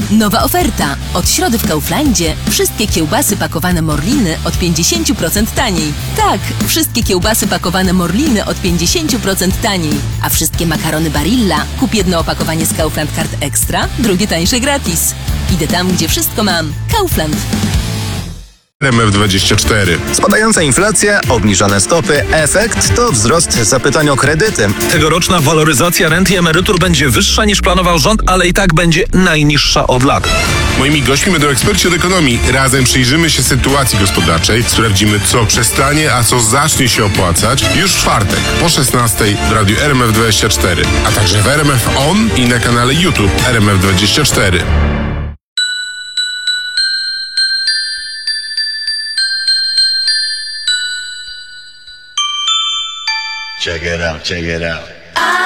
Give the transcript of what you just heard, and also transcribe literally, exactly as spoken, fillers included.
Nowa oferta. Od środy w Kauflandzie wszystkie kiełbasy pakowane Morliny od pięćdziesiąt procent taniej. Tak, wszystkie kiełbasy pakowane Morliny od pięćdziesiąt procent taniej. A wszystkie makarony Barilla kup jedno opakowanie z Kaufland Card Extra, drugie tańsze gratis. Idę tam, gdzie wszystko mam. Kaufland. R M F dwadzieścia cztery. Spadająca inflacja, obniżone stopy, efekt to wzrost zapytań o kredyty. Tegoroczna waloryzacja rent i emerytur będzie wyższa niż planował rząd, ale i tak będzie najniższa od lat. Moimi gośćmi będą eksperci od ekonomii. Razem przyjrzymy się sytuacji gospodarczej, sprawdzimy, co przestanie, a co zacznie się opłacać już w czwartek po szesnastej w radiu R M F dwadzieścia cztery, a także w R M F On i na kanale YouTube R M F dwadzieścia cztery. Check it out, check it out.